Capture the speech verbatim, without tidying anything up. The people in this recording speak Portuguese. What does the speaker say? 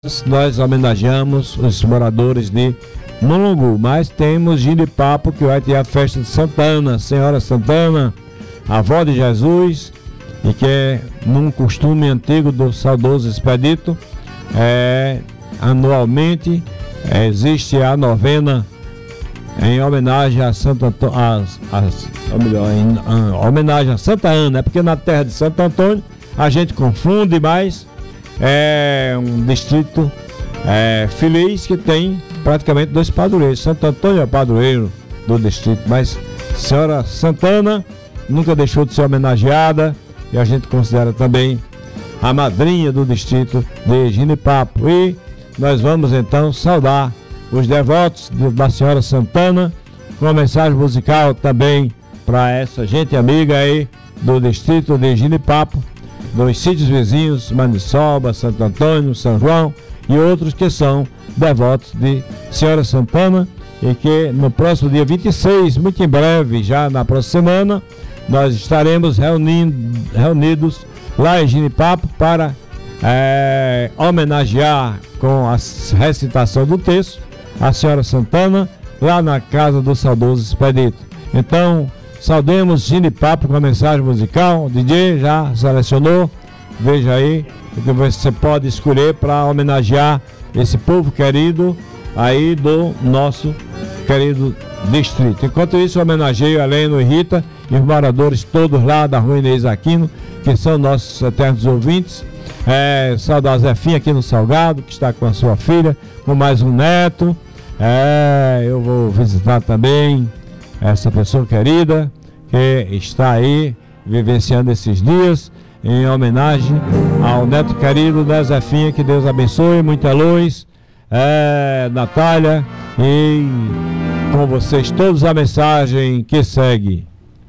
Nós homenageamos os moradores de Mulungu, mas temos Ginipapo, que vai ter a festa de Santana, Senhora Santana, avó de Jesus, e que é num costume antigo do saudoso Expedito. É, anualmente é, existe a novena em homenagem a Santo Antônio, a, a, ou melhor, em, a, homenagem a Santa Ana, é porque na terra de Santo Antônio a gente confunde, mas é um distrito é, feliz que tem praticamente dois padroeiros. Santo Antônio é padroeiro do distrito, mas Senhora Santana nunca deixou de ser homenageada e a gente considera também a madrinha do distrito de Ginipapo. E nós vamos então saudar os devotos de, da Senhora Santana com uma mensagem musical também para essa gente amiga aí do distrito de Ginipapo, dos sítios vizinhos, Maniçoba, Santo Antônio, São João e outros que são devotos de Senhora Santana, e que no próximo dia vinte e seis, muito em breve, já na próxima semana, nós estaremos reunindo, reunidos lá em Ginipapo para é, homenagear com a recitação do texto a Senhora Santana, lá na casa do saudoso Expedito. Então, saudemos Ginipapo com a mensagem musical. O D J já selecionou, veja aí o que você pode escolher para homenagear esse povo querido aí do nosso querido distrito. Enquanto isso, homenageio a Heleno e Rita e os moradores todos lá da Rua Inês Aquino, que são nossos eternos ouvintes. É, saudar a Zefinha aqui no Salgado, que está com a sua filha, com mais um neto. É, eu vou visitar também essa pessoa querida que está aí vivenciando esses dias em homenagem ao neto querido da Zefinha. Que Deus abençoe, muita luz, é, Natália, e com vocês todos a mensagem que segue.